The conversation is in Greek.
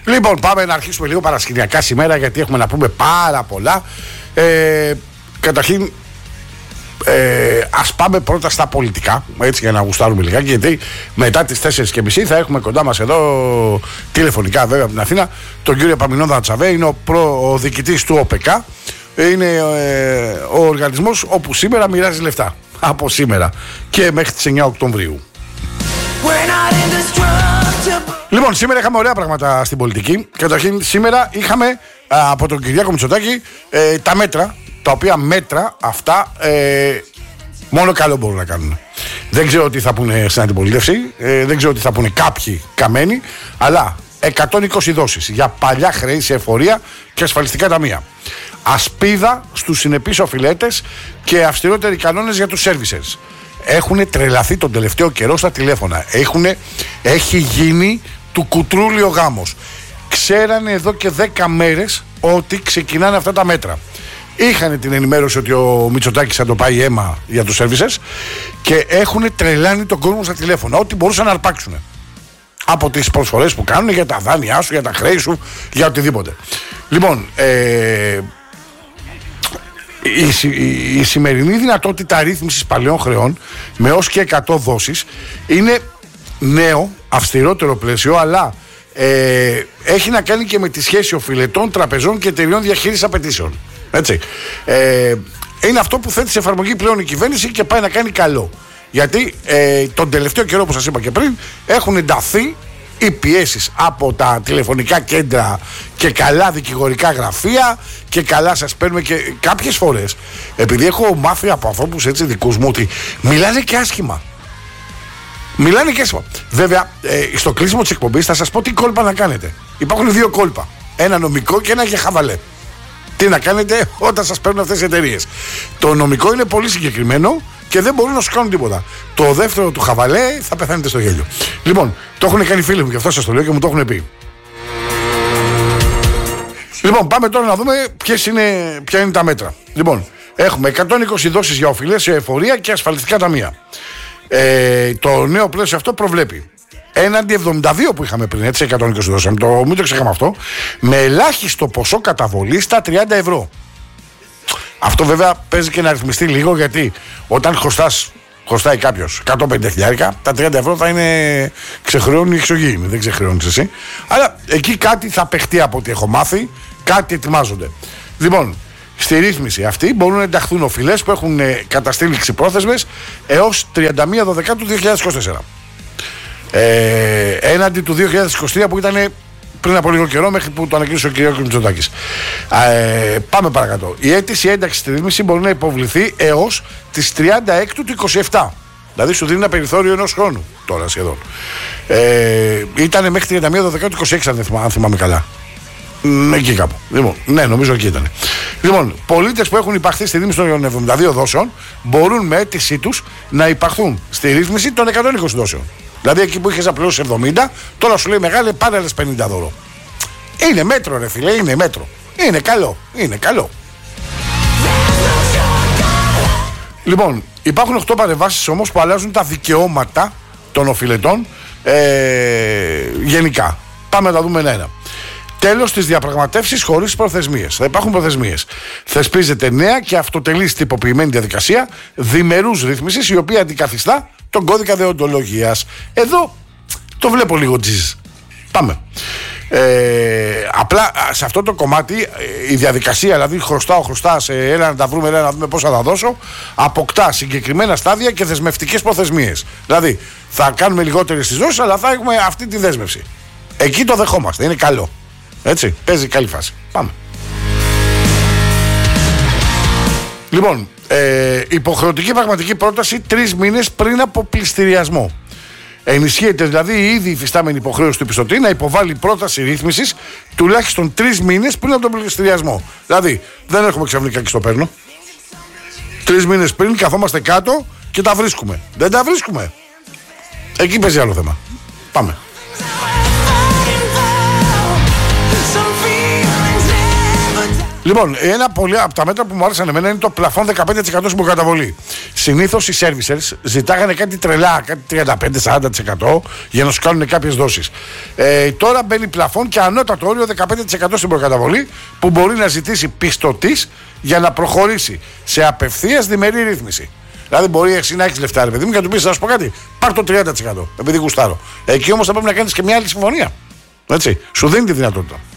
Λοιπόν, πάμε να αρχίσουμε λίγο παρασκηνιακά σήμερα, γιατί έχουμε να πούμε πάρα πολλά. Καταρχήν, ας πάμε πρώτα στα πολιτικά, έτσι, για να γουστάρουμε λιγάκι, γιατί μετά τις 4:30 θα έχουμε κοντά μας εδώ τηλεφωνικά, βέβαια, από την Αθήνα, τον κύριο Παμινόδα Τσαβέ. Είναι ο διοικητής του ΟΠΕΚΑ. Είναι ο οργανισμός όπου σήμερα μοιράζει λεφτά, από σήμερα και μέχρι τις 9 Οκτωβρίου. Λοιπόν, σήμερα είχαμε ωραία πράγματα στην πολιτική. Καταρχήν, σήμερα είχαμε από τον Κυριάκο Μητσοτάκη τα μέτρα, τα οποία μέτρα αυτά μόνο καλό μπορούν να κάνουν. Δεν ξέρω τι θα πούνε στην αντιπολίτευση, δεν ξέρω τι θα πούνε κάποιοι καμένοι, αλλά 120 δόσεις για παλιά χρέη σε εφορία και ασφαλιστικά ταμεία. Ασπίδα στους συνεπείς οφειλέτες και αυστηρότεροι κανόνες για τους servicers. Έχουν τρελαθεί τον τελευταίο καιρό στα τηλέφωνα. Έχει γίνει του κουτρούλι ο γάμος. Ξέρανε εδώ και 10 μέρες ότι ξεκινάνε αυτά τα μέτρα. Είχαν την ενημέρωση ότι ο Μητσοτάκης θα το πάει αίμα για τους servicers και έχουν τρελάνει τον κόσμο στα τηλέφωνα. Ό,τι μπορούσαν να αρπάξουν. Από τις προσφορές που κάνουν για τα δάνειά σου, για τα χρέη σου, για οτιδήποτε. Λοιπόν, η σημερινή δυνατότητα ρύθμισης παλαιών χρεών με ως και 100 δόσεις είναι νέο, αυστηρότερο πλαίσιο, αλλά έχει να κάνει και με τη σχέση οφειλετών, τραπεζών και εταιριών διαχείρισης απαιτήσεων. Έτσι. Είναι αυτό που θέτει σε εφαρμογή πλέον η κυβέρνηση και πάει να κάνει καλό. Γιατί τον τελευταίο καιρό, όπως σας είπα και πριν, έχουν ενταθεί οι πιέσεις από τα τηλεφωνικά κέντρα και καλά δικηγορικά γραφεία και καλά σας παίρνουμε και κάποιες φορές, επειδή έχω μάθει από ανθρώπους έτσι δικούς μου ότι μιλάνε και άσχημα. Μιλάνε και άσχημα. Βέβαια, στο κλείσιμο της εκπομπής θα σας πω τι κόλπα να κάνετε. Υπάρχουν δύο κόλπα. Ένα νομικό και ένα για χαβαλέ. Τι να κάνετε όταν σας παίρνουν αυτές οι εταιρείες. Το νομικό είναι πολύ συγκεκριμένο και δεν μπορούν να σου κάνουν τίποτα. Το δεύτερο του χαβαλέ θα πεθάνετε στο γέλιο. Λοιπόν, το έχουν κάνει φίλοι μου και αυτό σας το λέω και μου το έχουν πει. Λοιπόν, πάμε τώρα να δούμε ποια είναι τα μέτρα. Λοιπόν, έχουμε 120 δόσεις για οφειλές σε εφορία και ασφαλιστικά ταμεία. Το νέο πλαίσιο αυτό προβλέπει έναντι 72 που είχαμε πριν, έτσι, 120 δόσεις, μην το ξεχνάμε αυτό, με ελάχιστο ποσό καταβολή στα 30 ευρώ. Αυτό βέβαια παίζει και να ρυθμιστεί λίγο, γιατί όταν χρωστάει κάποιος 150 χιλιάρικα, τα 30 ευρώ θα είναι ξεχρεώνει η εξωγήινη, δεν ξεχρεώνεις εσύ. Αλλά εκεί κάτι θα παιχτεί από ό,τι έχω μάθει, κάτι ετοιμάζονται. Λοιπόν, στη ρύθμιση αυτή μπορούν να ενταχθούν οφειλές που έχουν καταστήλει ξυπρόθεσμες έως 31 Δεκάτου 2024. Έναντι του 2023 που ήταν πριν από λίγο καιρό, μέχρι που το ανακοίνωσε ο κ. Μητσοτάκης. Πάμε παρακάτω. Η αίτηση ένταξη στη ρύθμιση μπορεί να υποβληθεί έως τις 36 του 27. Δηλαδή σου δίνει ένα περιθώριο ενός χρόνου τώρα σχεδόν. Ήταν μέχρι 31 Δεκάτου 26, αν θυμάμαι καλά. Εκεί κάπου. Λοιπόν, ναι, νομίζω εκεί ήταν. Λοιπόν, πολίτες που έχουν υπαχθεί στη ρύθμιση των 72 δόσεων μπορούν με αίτησή τους να υπαχθούν στη ρύθμιση των 120 δόσεων. Δηλαδή εκεί που είχες να πληρώσεις 70, τώρα σου λέει μεγάλε, πάρε άλλες 50 δώρο. Είναι μέτρο, ρε φίλε, είναι μέτρο. Είναι καλό, είναι καλό. Λοιπόν, υπάρχουν 8 παρεμβάσεις όμως που αλλάζουν τα δικαιώματα των οφειλετών γενικά. Πάμε να τα δούμε ένα-ένα. Τέλος της διαπραγματεύσης χωρίς προθεσμίες. Θα υπάρχουν προθεσμίες. Θεσπίζεται νέα και αυτοτελής τυποποιημένη διαδικασία διμερούς ρύθμισης, η οποία αντικαθιστά τον κώδικα δεοντολογίας. Εδώ το βλέπω λίγο τζιζ. Πάμε. Απλά σε αυτό το κομμάτι η διαδικασία, δηλαδή χρωστάς, έλα να τα βρούμε, έλα να δούμε πώς θα τα δώσω, αποκτά συγκεκριμένα στάδια και δεσμευτικές προθεσμίες. Δηλαδή θα κάνουμε λιγότερες τις δόσεις, αλλά θα έχουμε αυτή τη δέσμευση. Εκεί το δεχόμαστε, είναι καλό. Έτσι, παίζει καλή φάση. Πάμε. Λοιπόν, υποχρεωτική πραγματική πρόταση 3 μήνες πριν από πληστηριασμό. Ενισχύεται δηλαδή η ήδη υφιστάμενη υποχρέωση του πιστωτή να υποβάλει πρόταση ρύθμισης τουλάχιστον 3 μήνες πριν από τον πληστηριασμό. Δηλαδή, δεν έχουμε ξαφνικά και στο παίρνω. 3 μήνες πριν καθόμαστε κάτω και τα βρίσκουμε. Δεν τα βρίσκουμε. Εκεί παίζει άλλο θέμα. Πάμε. Λοιπόν, ένα πολύ από τα μέτρα που μου άρεσαν εμένα είναι το πλαφόν 15% στην προκαταβολή. Συνήθως οι servicers ζητάγανε κάτι τρελά, κάτι 35-40% για να σου κάνουν κάποιες δόσεις. Τώρα μπαίνει πλαφόν και ανώτατο όριο 15% στην προκαταβολή που μπορεί να ζητήσει πιστωτής για να προχωρήσει σε απευθείας διμερή ρύθμιση. Δηλαδή, μπορεί εσύ να έχεις λεφτά, ρε παιδί μου, και να του πεις: θα σου πω κάτι, πάρ' το 30%. Επειδή γουστάρω. Εκεί όμως θα πρέπει να κάνεις και μια άλλη συμφωνία. Έτσι. Σου δίνει τη δυνατότητα.